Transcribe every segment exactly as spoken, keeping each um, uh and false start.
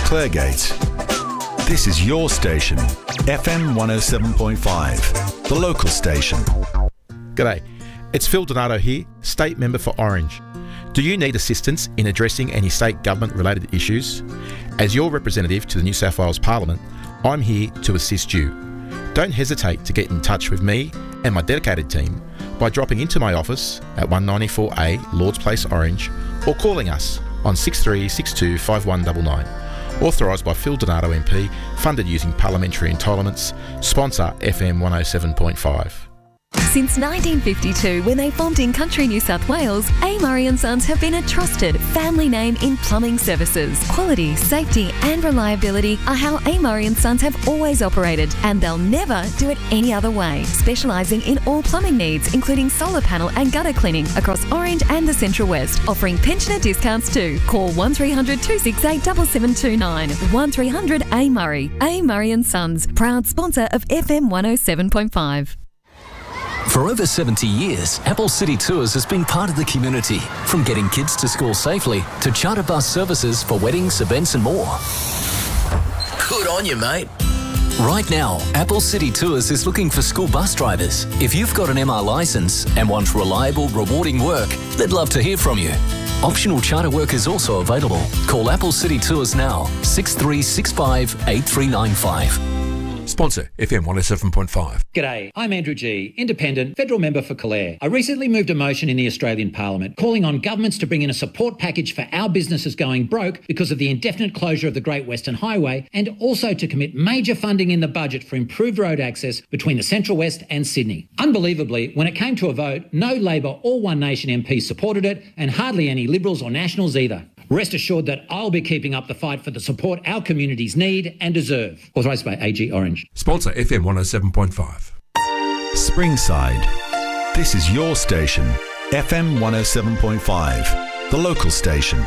Claregate. This is your station, F M one oh seven point five, the local station. G'day, it's Phil Donato here, State Member for Orange. Do you need assistance in addressing any state government related issues? As your representative to the New South Wales Parliament, I'm here to assist you. Don't hesitate to get in touch with me and my dedicated team by dropping into my office at one ninety-four A Lords Place Orange or calling us on six three six two five one nine nine. Authorised by Phil Donato M P, funded using parliamentary entitlements. Sponsor F M one oh seven point five. Since nineteen fifty-two, when they formed in country New South Wales, A. Murray and Sons have been a trusted family name in plumbing services. Quality, safety and reliability are how A. Murray and Sons have always operated, and they'll never do it any other way. Specialising in all plumbing needs, including solar panel and gutter cleaning across Orange and the Central West, offering pensioner discounts too. Call one three hundred two six eight seven seven two nine. one three hundred A. Murray. A. Murray and Sons, proud sponsor of F M one oh seven point five. For over seventy years, Apple City Tours has been part of the community, from getting kids to school safely to charter bus services for weddings, events and more. Good on you, mate. Right now, Apple City Tours is looking for school bus drivers. If you've got an M R licence and want reliable, rewarding work, they'd love to hear from you. Optional charter work is also available. Call Apple City Tours now, six three six five eight three nine five. Sponsor F M one oh seven point five. G'day, I'm Andrew G, Independent, Federal Member for Calare. I recently moved a motion in the Australian Parliament calling on governments to bring in a support package for our businesses going broke because of the indefinite closure of the Great Western Highway, and also to commit major funding in the budget for improved road access between the Central West and Sydney. Unbelievably, when it came to a vote, no Labor or One Nation M Ps supported it, and hardly any Liberals or Nationals either. Rest assured that I'll be keeping up the fight for the support our communities need and deserve. Authorised by A G Orange. Sponsor F M one oh seven point five. Springside. This is your station, F M one oh seven point five, the local station.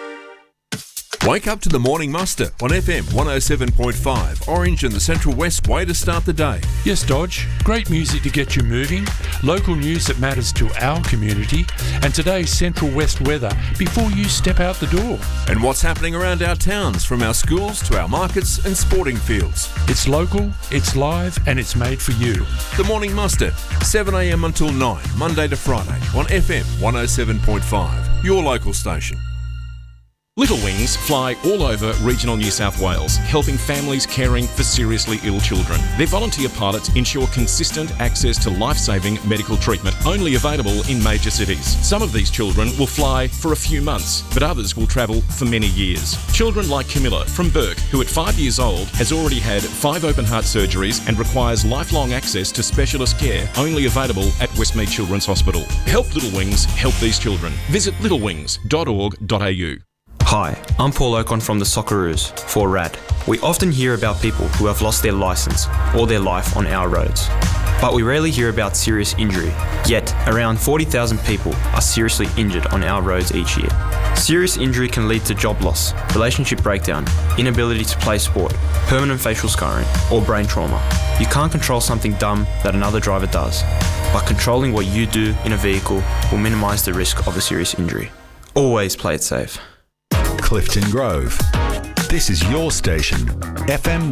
Wake up to the Morning Muster on F M one oh seven point five, Orange and the Central West way to start the day. Yes, Dodge. Great music to get you moving, local news that matters to our community, and today's Central West weather before you step out the door. And what's happening around our towns, from our schools to our markets and sporting fields. It's local, it's live, and it's made for you. The Morning Muster, seven a m until nine, Monday to Friday on F M one oh seven point five, your local station. Little Wings fly all over regional New South Wales, helping families caring for seriously ill children. Their volunteer pilots ensure consistent access to life-saving medical treatment, only available in major cities. Some of these children will fly for a few months, but others will travel for many years. Children like Camilla from Burke, who at five years old has already had five open heart surgeries and requires lifelong access to specialist care, only available at Westmead Children's Hospital. Help Little Wings help these children. Visit little wings dot org dot a u. Hi, I'm Paul Ocon from the Socceroos for R A D. We often hear about people who have lost their licence or their life on our roads, but we rarely hear about serious injury. Yet, around forty thousand people are seriously injured on our roads each year. Serious injury can lead to job loss, relationship breakdown, inability to play sport, permanent facial scarring, or brain trauma. You can't control something dumb that another driver does, but controlling what you do in a vehicle will minimise the risk of a serious injury. Always play it safe. Clifton Grove. This is your station, F M